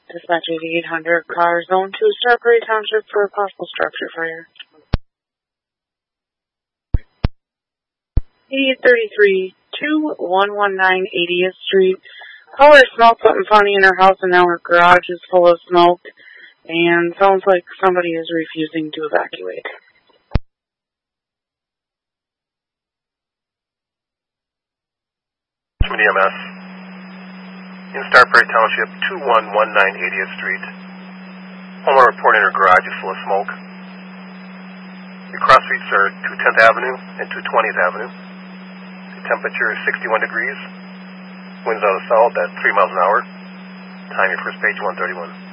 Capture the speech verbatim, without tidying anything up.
Dispatch eighty-eight hundred, car zone two, Star Prairie Township for a possible structure fire. eighty-eight thirty-three, two one one nine eightieth Street. Caller smelled something funny in her house and now her garage is full of smoke and sounds like somebody is refusing to evacuate. E M S in Star Prairie Township, two one one nine eightieth Street. Homeowner reporting her garage is full of smoke. The cross streets are two tenth Avenue and two twentieth Avenue. The temperature is sixty-one degrees. Winds out of south at three miles an hour. Time your first page one thirty-one.